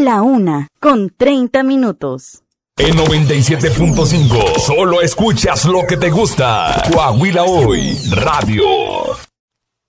1:30. En 97.5, solo escuchas lo que te gusta. Coahuila Hoy, radio.